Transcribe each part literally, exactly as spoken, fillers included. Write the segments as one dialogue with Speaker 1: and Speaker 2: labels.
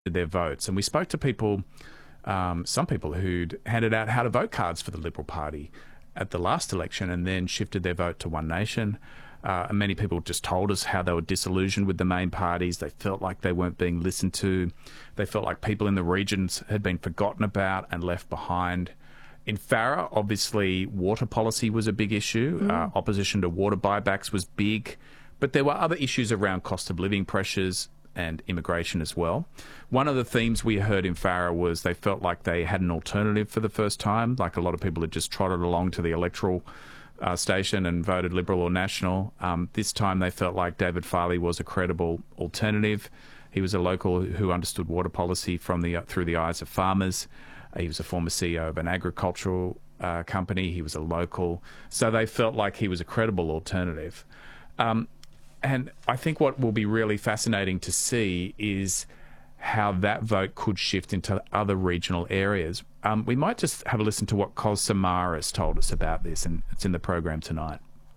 Speaker 1: their votes. And we spoke to people, um, some people who'd handed out how to vote cards for the Liberal Party at the last election and then shifted their vote to One Nation. Uh, and many people just told us how they were disillusioned with the main parties. They felt like they weren't being listened to. They felt like people in the regions had been forgotten about and left behind. In Farrer, obviously, water policy was a big issue. Mm. Uh, opposition to water buybacks was big. But there were other issues around cost of living pressures and immigration as well. One of the themes we heard in Farrer was they felt like they had an alternative for the first time, like a lot of people had just trotted along to the electoral uh, station and voted Liberal or National. Um, this time they felt like David Farley was a credible alternative. He was a local who understood water policy from the uh, through the eyes of farmers. He was a former C E O of an agricultural uh, company. He was a local. So they felt like he was a credible alternative. Um, and I think what will be really fascinating to see is how that vote could shift into other regional areas. Um, we might just have a listen to what Kos Samaras told us about this, and it's in the program tonight.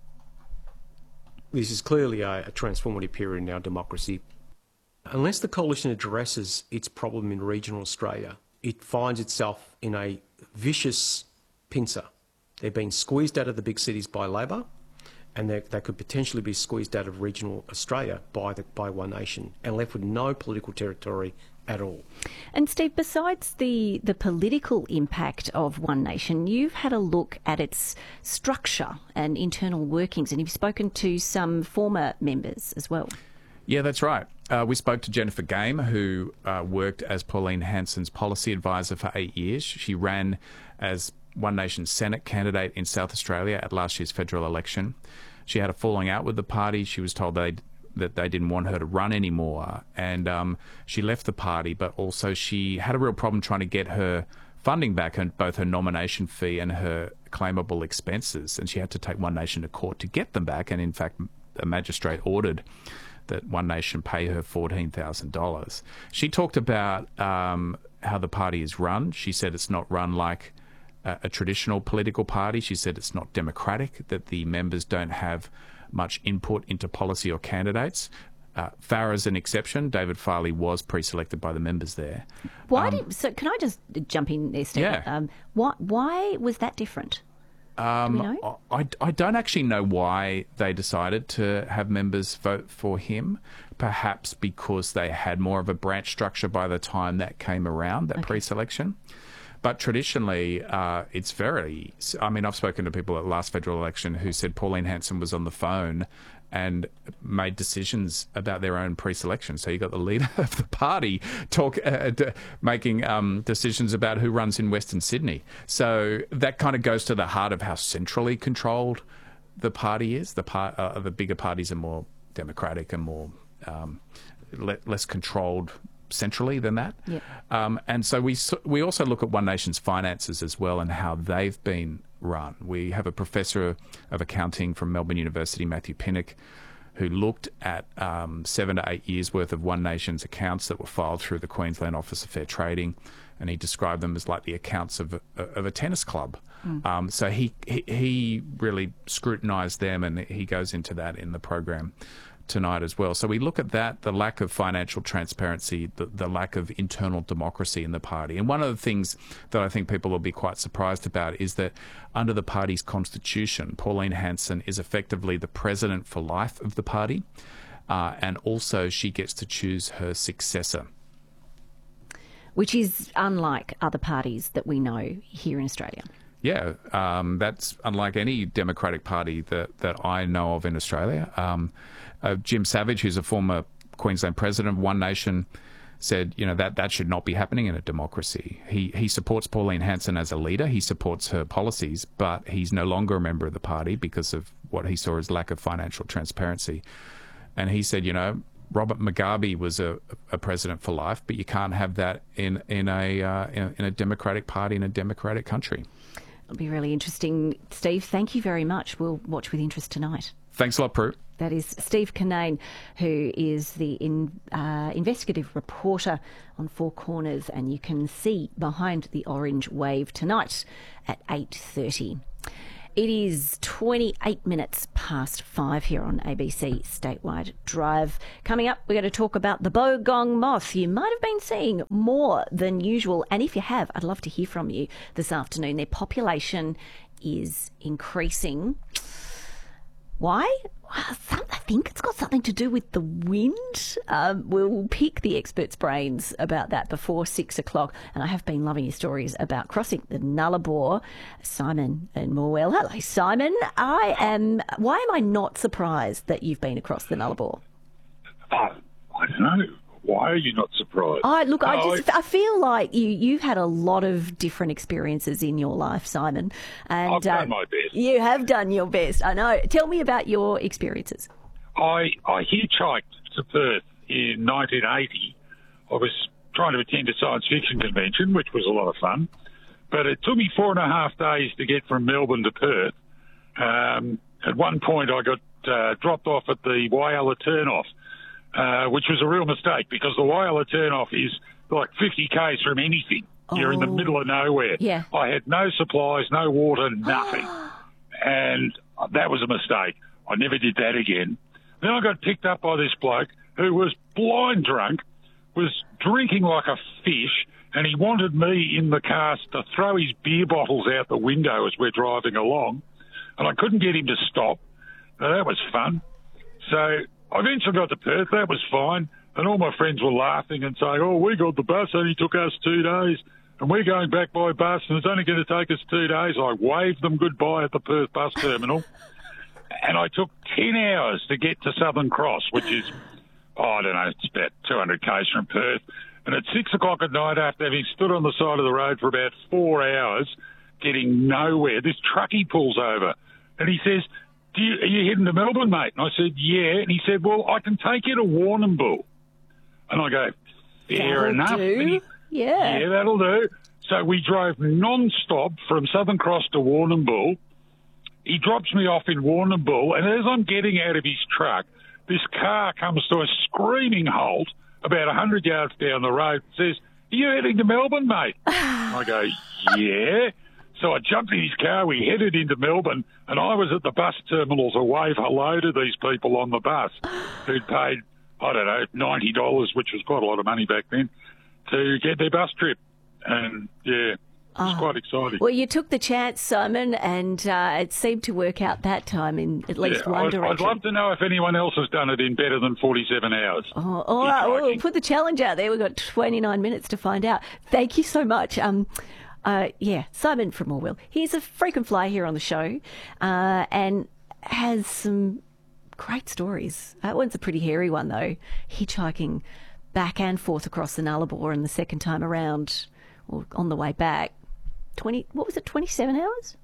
Speaker 2: This is clearly a, a transformative period in our democracy. Unless the coalition addresses its problem in regional Australia, it finds itself in a vicious pincer. They're being squeezed out of the big cities by Labor, and they, they could potentially be squeezed out of regional Australia by, the, by One Nation and left with no political territory at all.
Speaker 3: And Steve, besides the, the political impact of One Nation, you've had a look at its structure and internal workings, and you've spoken to some former members as well.
Speaker 1: Yeah, that's right. Uh, we spoke to Jennifer Game, who uh, worked as Pauline Hanson's policy advisor for eight years. She ran as One Nation's Senate candidate in South Australia at last year's federal election. She had a falling out with the party. She was told they that they didn't want her to run anymore, and um, she left the party, but also she had a real problem trying to get her funding back, and both her nomination fee and her claimable expenses, and she had to take One Nation to court to get them back, and in fact a magistrate ordered that One Nation pay her fourteen thousand dollars. She talked about um, how the party is run. She said it's not run like a, a traditional political party. She said it's not democratic, that the members don't have much input into policy or candidates. Uh, Farrer's an exception. David Farley was pre-selected by the members there.
Speaker 3: Why
Speaker 1: Um,
Speaker 3: did, so can I just jump in there, Steve?
Speaker 1: Yeah.
Speaker 3: Um, why, why was that different?
Speaker 1: Um,
Speaker 3: Do we know?
Speaker 1: I, I don't actually know why they decided to have members vote for him. Perhaps because they had more of a branch structure by the time that came around, that okay. pre-selection. But traditionally, uh, it's very... I mean, I've spoken to people at the last federal election who said Pauline Hanson was on the phone and made decisions about their own pre-selection. So you got the leader of the party talk, uh, d- making um, decisions about who runs in Western Sydney. So that kind of goes to the heart of how centrally controlled the party is. The part, uh, the bigger parties are more democratic and more um, le- less controlled centrally than that.
Speaker 3: Yep.
Speaker 1: Um, and so we we also look at One Nation's finances as well and how they've been run. We have a professor of accounting from Melbourne University, Matthew Pinnock, who looked at um, seven to eight years worth of One Nation's accounts that were filed through the Queensland Office of Fair Trading, and he described them as like the accounts of a, of a tennis club. Mm. Um, so he, he he really scrutinised them, and he goes into that in the program tonight as well. So we look at that, the lack of financial transparency, the, the lack of internal democracy in the party. And one of the things that I think people will be quite surprised about is that under the party's constitution, Pauline Hanson is effectively the president for life of the party, uh, and also she gets to choose her successor.
Speaker 3: Which is unlike other parties that we know here in Australia.
Speaker 1: Yeah, um, that's unlike any Democratic Party that, that I know of in Australia. Um, uh, Jim Savage, who's a former Queensland president of One Nation, said, you know, that, that should not be happening in a democracy. He he supports Pauline Hanson as a leader. He supports her policies, but he's no longer a member of the party because of what he saw as lack of financial transparency. And he said, you know, Robert Mugabe was a, a president for life, but you can't have that in, in, a, uh, in, in a Democratic Party in a democratic country.
Speaker 3: It'll be really interesting. Steve, thank you very much. We'll watch with interest tonight.
Speaker 1: Thanks a lot, Prue.
Speaker 3: That is Steve Kinane, who is the in, uh, investigative reporter on Four Corners, and you can see Behind the Orange Wave tonight at eight thirty. It is twenty-eight minutes past five here on A B C Statewide Drive. Coming up, we're going to talk about the bogong moth. You might have been seeing more than usual, and if you have, I'd love to hear from you this afternoon. Their population is increasing. Why? I think it's got something to do with the wind. Um, we'll pick the experts' brains about that before six o'clock. And I have been loving your stories about crossing the Nullarbor. Simon and Morwell. Hello, Simon. I am. Why am I not surprised that you've been across the Nullarbor?
Speaker 4: Uh, I don't know. Why are you not surprised?
Speaker 3: I look. I
Speaker 4: Oh,
Speaker 3: just. I feel like you. You've had a lot of different experiences in your life, Simon. And
Speaker 4: I've done
Speaker 3: uh,
Speaker 4: my best.
Speaker 3: You have done your best. I know. Tell me about your experiences.
Speaker 4: I, I hitchhiked to Perth in nineteen eighty. I was trying to attend a science fiction convention, which was a lot of fun. But it took me four and a half days to get from Melbourne to Perth. Um, at one point, I got uh, dropped off at the Whyalla turnoff, uh, which was a real mistake because the Whyalla turnoff is like fifty kays from anything. Oh. You're in the middle of nowhere.
Speaker 3: Yeah.
Speaker 4: I had no supplies, no water, nothing. And that was a mistake. I never did that again. Then I got picked up by this bloke who was blind drunk, was drinking like a fish, and he wanted me in the car to throw his beer bottles out the window as we're driving along. And I couldn't get him to stop. So that was fun. So I eventually got to Perth. That was fine. And all my friends were laughing and saying, oh, we got the bus. Only took us two days. And we're going back by bus, and it's only going to take us two days. I waved them goodbye at the Perth bus terminal. And I took ten hours to get to Southern Cross, which is, oh, I don't know, it's about two hundred kays from Perth. And at six o'clock at night, after having stood on the side of the road for about four hours, getting nowhere, this truckie pulls over. And he says, Do you, are you heading to Melbourne, mate? And I said, yeah. And he said, well, I can take you to Warrnambool. And I go, fair
Speaker 3: That'll
Speaker 4: enough.
Speaker 3: do.
Speaker 4: And he,
Speaker 3: Yeah.
Speaker 4: Yeah, that'll do. So we drove non-stop from Southern Cross to Warrnambool. He drops me off in Warrnambool, and as I'm getting out of his truck, this car comes to a screaming halt about one hundred yards down the road and says, are you heading to Melbourne, mate? I go, yeah. So I jumped in his car, we headed into Melbourne, and I was at the bus terminal to wave hello to these people on the bus who'd paid, I don't know, ninety dollars, which was quite a lot of money back then, to get their bus trip. And, yeah, it was
Speaker 3: Oh.
Speaker 4: quite exciting.
Speaker 3: Well, you took the chance, Simon, and uh, it seemed to work out that time in at least
Speaker 4: Yeah,
Speaker 3: one
Speaker 4: I'd,
Speaker 3: direction.
Speaker 4: I'd love to know if anyone else has done it in better than forty-seven hours.
Speaker 3: Oh, all right, well, we'll
Speaker 4: Hitchhiking.
Speaker 3: put the challenge out there. We've got twenty-nine minutes to find out. Thank you so much. Um, uh, yeah, Simon from Morwell. He's a frequent flyer here on the show uh, and has some great stories. That one's a pretty hairy one, though. Hitchhiking back and forth across the Nullarbor, and the second time around, or on the way back, twenty. What was it? Twenty-seven hours.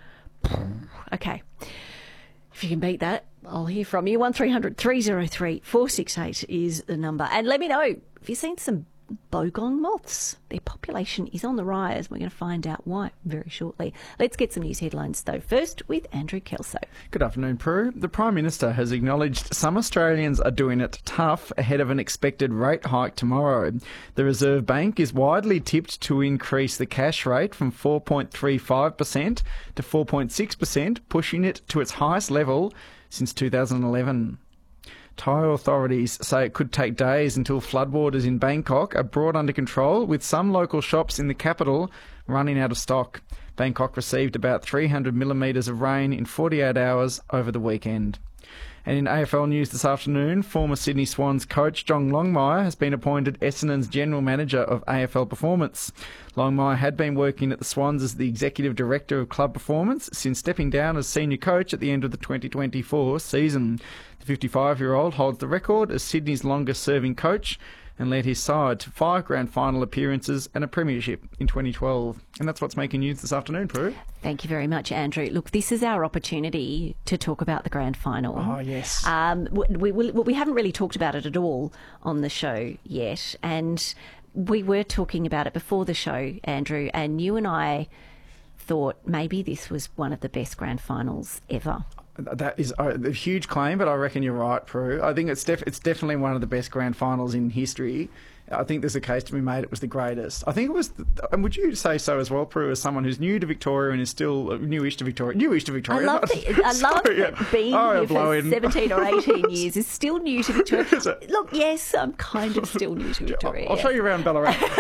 Speaker 3: Okay. If you can beat that, I'll hear from you. One three hundred three oh three four six eight is the number. And let me know if you've seen some bogong moths. Their population is on the rise. We're going to find out why very shortly. Let's get some news headlines, though. First with Andrew Kelso.
Speaker 5: Good afternoon, Prue. The Prime Minister has acknowledged some Australians are doing it tough ahead of an expected rate hike tomorrow. The Reserve Bank is widely tipped to increase the cash rate from four point three five percent to four point six percent, pushing it to its highest level since two thousand eleven. Thai authorities say it could take days until floodwaters in Bangkok are brought under control, with some local shops in the capital running out of stock. Bangkok received about three hundred millimetres of rain in forty-eight hours over the weekend. And in A F L news this afternoon, former Sydney Swans coach John Longmire has been appointed Essendon's General Manager of A F L Performance. Longmire had been working at the Swans as the Executive Director of Club Performance since stepping down as Senior Coach at the end of the twenty twenty-four season. The fifty-five-year-old holds the record as Sydney's longest-serving coach and led his side to five grand final appearances and a premiership in twenty twelve. And that's what's making news this afternoon, Prue.
Speaker 3: Thank you very much, Andrew. Look, this is our opportunity to talk about the grand final.
Speaker 5: Oh, yes.
Speaker 3: Um, we, we, we haven't really talked about it at all on the show yet, and we were talking about it before the show, Andrew, and you and I thought maybe this was one of the best grand finals ever.
Speaker 5: That is a huge claim, but I reckon you're right, Prue. I think it's def- it's definitely one of the best grand finals in history. I think there's a case to be made it was the greatest. I think it was, the, and would you say so as well, Prue, as someone who's new to Victoria and is still newish to Victoria? Newish to Victoria.
Speaker 3: I love, the, I love
Speaker 5: Sorry,
Speaker 3: that being
Speaker 5: oh,
Speaker 3: here for
Speaker 5: in.
Speaker 3: seventeen or eighteen years is still new to Victoria. Look, yes, I'm kind of still new to Victoria.
Speaker 5: I'll, I'll show you around Ballarat.